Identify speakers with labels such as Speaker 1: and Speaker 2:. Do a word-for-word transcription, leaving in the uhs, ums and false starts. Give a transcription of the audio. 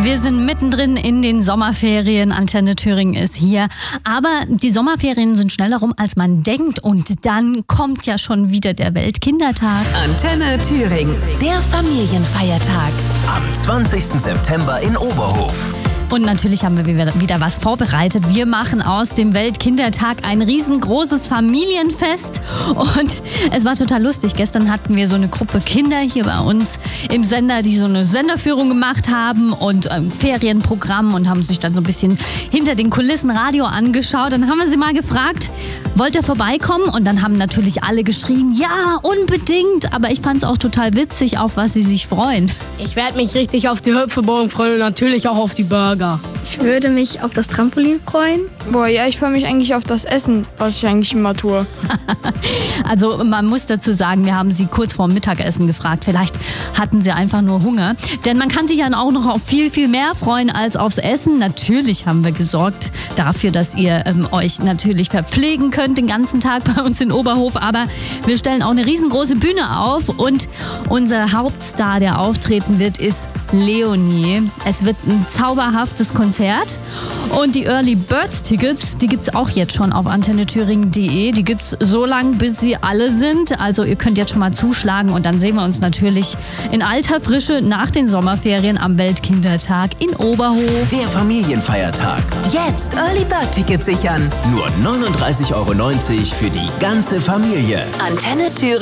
Speaker 1: Wir sind mittendrin in den Sommerferien. Antenne Thüringen ist hier. Aber die Sommerferien sind schneller rum, als man denkt. Und dann kommt ja schon wieder der Weltkindertag.
Speaker 2: Antenne Thüringen, der Familienfeiertag.
Speaker 3: Am zwanzigsten September in Oberhof.
Speaker 1: Und natürlich haben wir wieder was vorbereitet. Wir machen aus dem Weltkindertag ein riesengroßes Familienfest. Und es war total lustig. Gestern hatten wir so eine Gruppe Kinder hier bei uns im Sender, die so eine Senderführung gemacht haben und ein Ferienprogramm und haben sich dann so ein bisschen hinter den Kulissen Radio angeschaut. Dann haben wir sie mal gefragt, wollt ihr vorbeikommen? Und dann haben natürlich alle geschrien, ja, unbedingt. Aber ich fand es auch total witzig, auf was sie sich freuen.
Speaker 4: Ich werde mich richtig auf die Hüpfeburgen freuen und natürlich auch auf die Burger.
Speaker 5: Ich würde mich auf das Trampolin freuen.
Speaker 6: Boah, ja, ich freue mich eigentlich auf das Essen, was ich eigentlich immer tue.
Speaker 1: Also man muss dazu sagen, wir haben sie kurz vorm Mittagessen gefragt. Vielleicht hatten sie einfach nur Hunger. Denn man kann sich ja auch noch auf viel, viel mehr freuen als aufs Essen. Natürlich haben wir gesorgt dafür, dass ihr ähm, euch natürlich verpflegen könnt den ganzen Tag bei uns in Oberhof. Aber wir stellen auch eine riesengroße Bühne auf. Und unser Hauptstar, der auftreten wird, ist Leonie. Es wird ein zauberhaftes Konzert. Und die Early Birds Tickets, die gibt es auch jetzt schon auf antenne thüringen punkt de. Die gibt es so lange, bis sie alle sind. Also ihr könnt jetzt schon mal zuschlagen und dann sehen wir uns natürlich in alter Frische nach den Sommerferien am Weltkindertag in Oberhof.
Speaker 3: Der Familienfeiertag.
Speaker 2: Jetzt Early Bird Tickets sichern.
Speaker 3: Nur neununddreißig Euro neunzig für die ganze Familie.
Speaker 2: Antenne Thüringen.